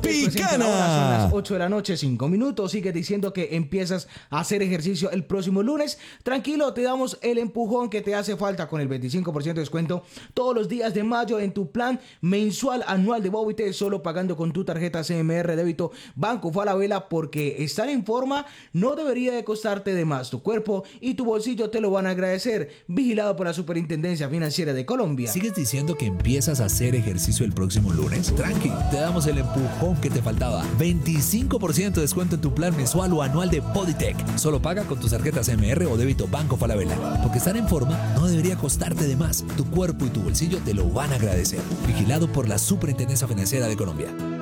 Picana. Ahora son las 8 de la noche, 5 minutos. Sigue diciendo que empiezas a hacer ejercicio el próximo lunes. Tranquilo, te damos el empujón que te hace falta con el 25% de descuento todos los días de mayo en tu plan mensual anual de Movite, solo pagando con tu tarjeta CMR débito Banco Falabella, porque estar en forma no debería de costarte de más. Tu cuerpo y tu bolsillo te lo van a agradecer. Vigilado por la Superintendencia Financiera de Colombia. ¿Sigues diciendo que empiezas a hacer ejercicio el próximo lunes? Tranqui, te damos el empujón que te faltaba. 25% de descuento en tu plan mensual o anual de Bodytech. Solo paga con tus tarjetas CMR o débito Banco Falabella. Porque estar en forma no debería costarte de más. Tu cuerpo y tu bolsillo te lo van a agradecer. Vigilado por la Superintendencia Financiera de Colombia.